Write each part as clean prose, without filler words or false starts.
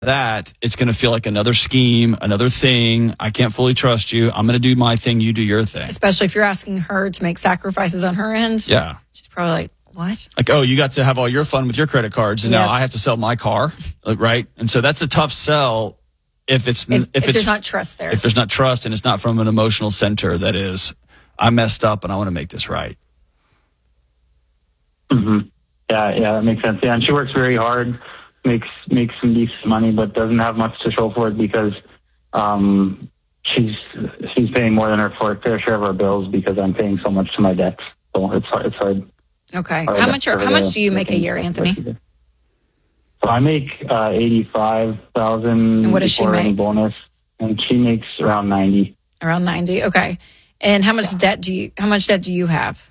that, it's going to feel like another scheme, another thing. I can't fully trust you. I'm going to do my thing. You do your thing. Especially if you're asking her to make sacrifices on her end. Yeah. She's probably like, what? Like, oh, you got to have all your fun with your credit cards, and now I have to sell my car, right? And so that's a tough sell if there's not trust there. If there's not trust and it's not from an emotional center that is, I messed up and I want to make this right. Mm-hmm. Yeah, that makes sense. Yeah, and she works very hard, makes some decent money, but doesn't have much to show for it because she's paying more than her fair share of our bills because I'm paying so much to my debts. So it's hard. Okay. How much do you make a year, Anthony? So I make $85,000. And what does she make? Bonus, and she makes around 90. Around 90. Okay. And how much debt do you have?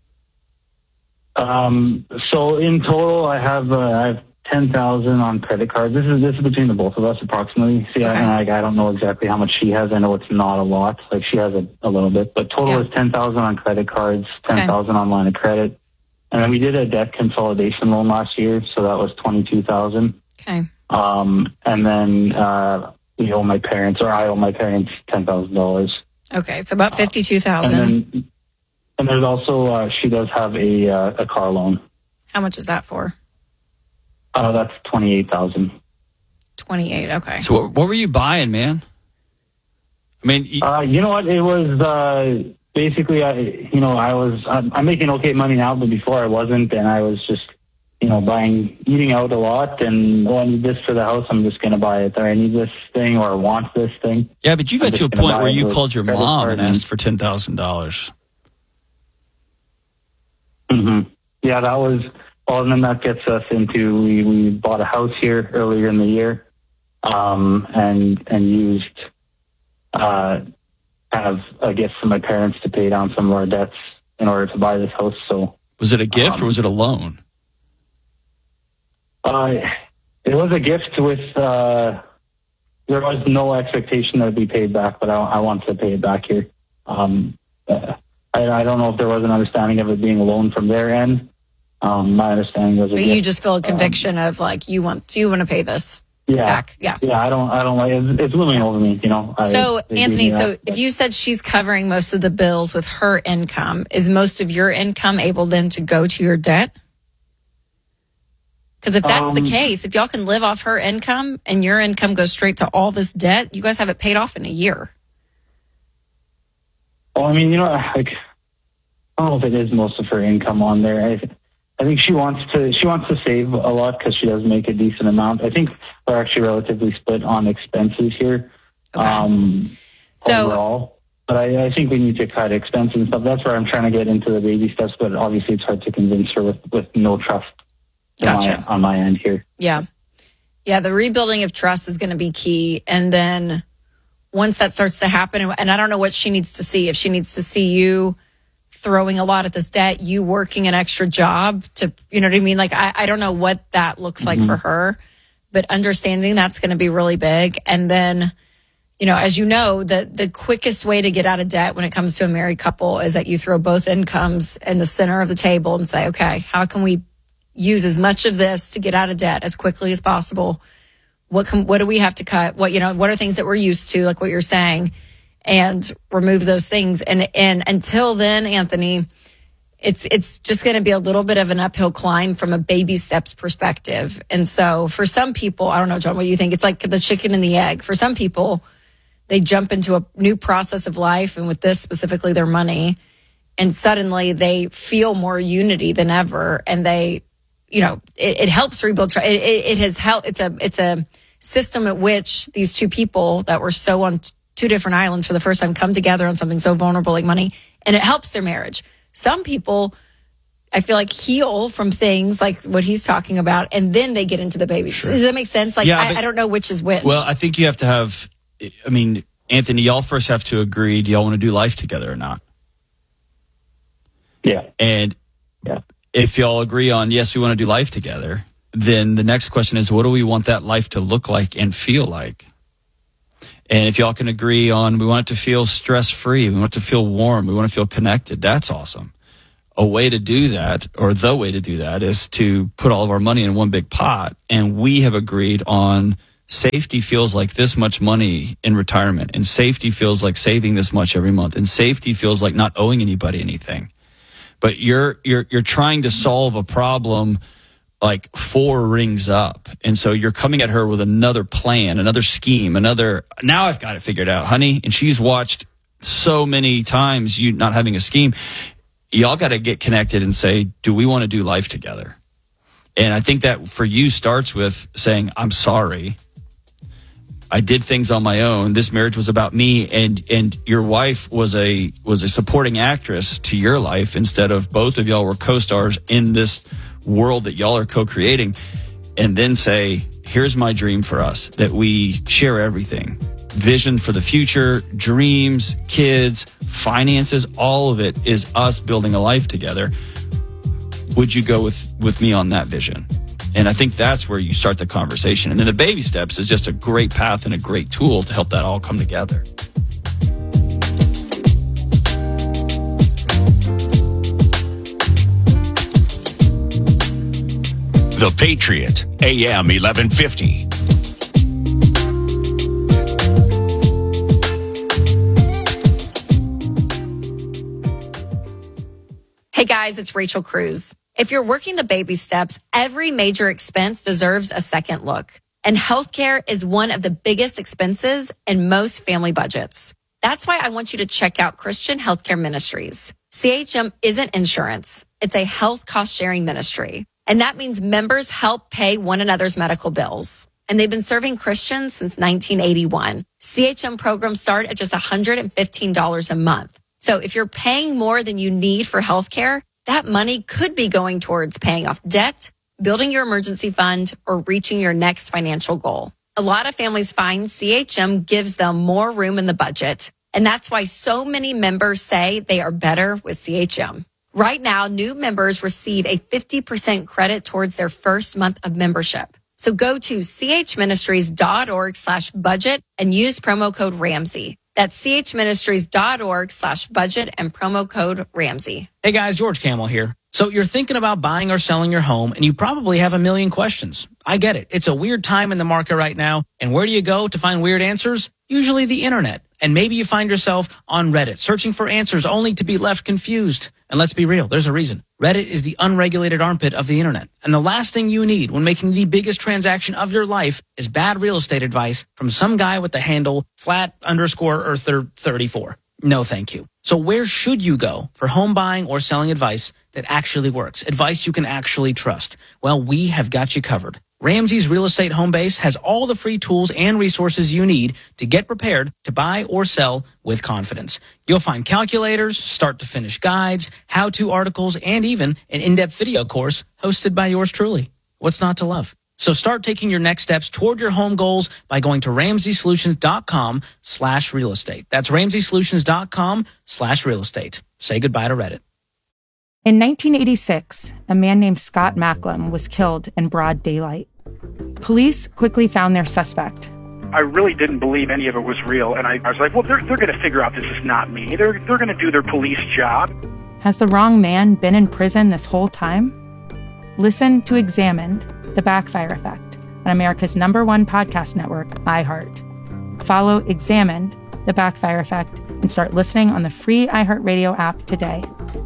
So in total, I have 10,000 on credit cards. This is between the both of us approximately. See, okay. I don't know exactly how much she has. I know it's not a lot. Like she has a little bit, but total is 10,000 on credit cards, 10,000 on line of credit. And then we did a debt consolidation loan last year, so that was 22,000. Okay. And then I owe my parents $10,000. Okay, so about 52,000. And there's also she does have a car loan. How much is that for? That's 28,000. 28. Okay. So what were you buying, man? I mean, you know what? It was basically I'm making okay money now, but before I wasn't, and I was just eating out a lot, and I need this for the house, I'm just going to buy it. Or I need this thing, or I want this thing. Yeah, but you got to a point where you called your mom and asked for $10,000. Mm-hmm. Yeah, that was. Well, and then that gets us into we bought a house here earlier in the year, and used kind of a gift from my parents to pay down some of our debts in order to buy this house. So was it a gift or was it a loan? It was a gift with there was no expectation that it'd be paid back, but I want to pay it back here. I don't know if there was an understanding of it being a loan from their end. My understanding was, but you just feel a conviction of like you want to pay this back. Yeah. I don't like it's looming over me. So Anthony, if you said she's covering most of the bills with her income, is most of your income able then to go to your debt? Because if that's the case, if y'all can live off her income and your income goes straight to all this debt, you guys have it paid off in a year. Well, I mean, I don't know if it is most of her income on there. I think she wants to save a lot because she does make a decent amount. I think we're actually relatively split on expenses here. Okay. Overall, but I think we need to cut expenses and stuff. That's where I'm trying to get into the baby steps, but obviously it's hard to convince her with no trust on my end here. Yeah. The rebuilding of trust is going to be key, and then once that starts to happen, and I don't know what she needs to see. If she needs to see you throwing a lot at this debt, you working an extra job to, you know what I mean? Like, I don't know what that looks like for her, but understanding that's going to be really big. And then, as you know, the quickest way to get out of debt when it comes to a married couple is that you throw both incomes in the center of the table and say, okay, how can we use as much of this to get out of debt as quickly as possible? What do we have to cut? What are things that we're used to, like what you're saying, and remove those things. And until then, Anthony, it's just going to be a little bit of an uphill climb from a baby steps perspective. And so for some people, I don't know, John, what you think? It's like the chicken and the egg. For some people, they jump into a new process of life, and with this specifically their money, and suddenly they feel more unity than ever. And they, it helps rebuild trust. It has helped. It's a system at which these two people that were so on two different islands for the first time come together on something so vulnerable like money, and it helps their marriage. Some people, I feel like, heal from things like what he's talking about, and then they get into the baby. Sure. Does that make sense? Like, I don't know which is which. Well, I think you have to have, Anthony, y'all first have to agree, do y'all want to do life together or not? Yeah. And if y'all agree on, yes, we want to do life together, then the next question is, what do we want that life to look like and feel like? And if y'all can agree on, we want it to feel stress-free, we want it to feel warm, we want to feel connected, that's awesome. A way to do that, or the way to do that, is to put all of our money in one big pot. And we have agreed on safety feels like this much money in retirement, and safety feels like saving this much every month, and safety feels like not owing anybody anything. But you're trying to solve a problem like 4 rings up. And so you're coming at her with another plan, another scheme, now I've got it figured out, honey. And she's watched so many times you not having a scheme. Y'all got to get connected and say, do we want to do life together? And I think that for you starts with saying, I'm sorry. I did things on my own. This marriage was about me, and your wife was a supporting actress to your life instead of both of y'all were co-stars in this world that y'all are co-creating. And then say, here's my dream for us, that we share everything. Vision for the future, dreams, kids, finances, all of it is us building a life together. Would you go with me on that vision? And I think that's where you start the conversation. And then the baby steps is just a great path and a great tool to help that all come together. The Patriot, AM 1150. Hey guys, it's Rachel Cruz. If you're working the baby steps, every major expense deserves a second look. And healthcare is one of the biggest expenses in most family budgets. That's why I want you to check out Christian Healthcare Ministries. CHM isn't insurance. It's a health cost sharing ministry. And that means members help pay one another's medical bills. And they've been serving Christians since 1981. CHM programs start at just $115 a month. So if you're paying more than you need for healthcare, that money could be going towards paying off debt, building your emergency fund, or reaching your next financial goal. A lot of families find CHM gives them more room in the budget, and that's why so many members say they are better with CHM. Right now, new members receive a 50% credit towards their first month of membership. So go to chministries.org/budget and use promo code Ramsey. That's chministries.org/budget and promo code Ramsey. Hey guys, George Camel here. So you're thinking about buying or selling your home and you probably have a million questions. I get it. It's a weird time in the market right now. And where do you go to find weird answers? Usually the internet. And maybe you find yourself on Reddit searching for answers only to be left confused. And let's be real, there's a reason. Reddit is the unregulated armpit of the internet. And the last thing you need when making the biggest transaction of your life is bad real estate advice from some guy with the handle flat_Earther34. No, thank you. So where should you go for home buying or selling advice that actually works? Advice you can actually trust? Well, we have got you covered. Ramsey's Real Estate Home Base has all the free tools and resources you need to get prepared to buy or sell with confidence. You'll find calculators, start to finish guides, how-to articles, and even an in-depth video course hosted by yours truly. What's not to love? So start taking your next steps toward your home goals by going to RamseySolutions.com/real estate. That's RamseySolutions.com/real estate. Say goodbye to Reddit. In 1986, a man named Scott Macklem was killed in broad daylight. Police quickly found their suspect. I really didn't believe any of it was real, and I was like, well, they're going to figure out this is not me. They're going to do their police job. Has the wrong man been in prison this whole time? Listen to Examined, The Backfire Effect, on America's #1 podcast network, iHeart. Follow Examined, The Backfire Effect, and start listening on the free iHeartRadio app today.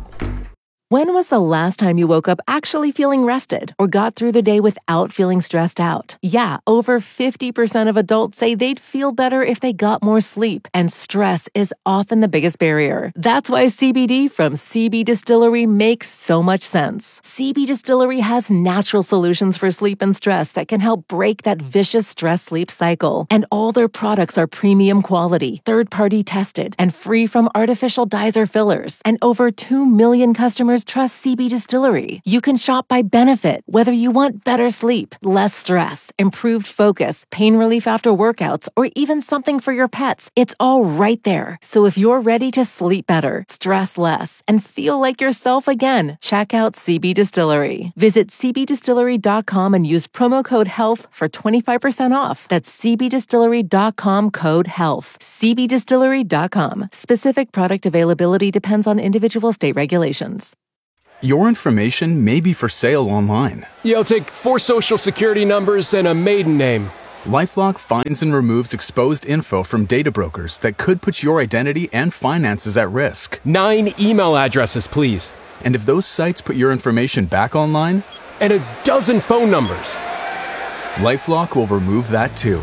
When was the last time you woke up actually feeling rested or got through the day without feeling stressed out? Yeah, over 50% of adults say they'd feel better if they got more sleep, and stress is often the biggest barrier. That's why CBD from CB Distillery makes so much sense. CB Distillery has natural solutions for sleep and stress that can help break that vicious stress-sleep cycle. And all their products are premium quality, third-party tested, and free from artificial dyes or fillers. And over 2 million customers trust CB Distillery. You can shop by benefit, whether you want better sleep, less stress, improved focus, pain relief after workouts, or even something for your pets. It's all right there. So if you're ready to sleep better, stress less, and feel like yourself again, check out CB Distillery. Visit cbdistillery.com and use promo code HEALTH for 25% off. That's cbdistillery.com code HEALTH. cbdistillery.com. Specific product availability depends on individual state regulations. Your information may be for sale online. I'll take 4 social security numbers and a maiden name. LifeLock finds and removes exposed info from data brokers that could put your identity and finances at risk. 9 email addresses, please. And if those sites put your information back online, and a dozen phone numbers, LifeLock will remove that too.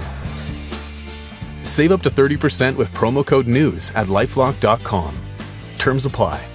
Save up to 30% with promo code NEWS at LifeLock.com. Terms apply.